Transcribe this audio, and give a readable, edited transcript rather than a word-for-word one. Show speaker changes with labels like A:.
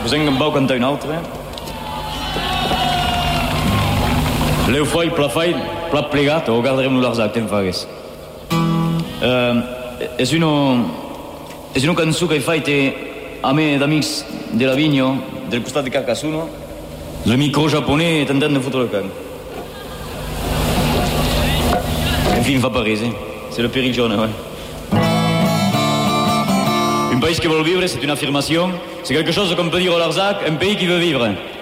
A: Us en vau cantar una altra. L'heu fet, plat plegat, o guardarem l'Arzac, te'n fagues. És una cançó que he fet a me d'amics de l'Avigno, del costat de Carcassonne. Le micro japonais tentant de fotre el camp. En fi, em fa París, c'est le périple jaune, ouais. Un pays qui veut vivre, c'est une affirmation. C'est quelque chose qu'on peut dire au Larzac, un pays qui veut vivre.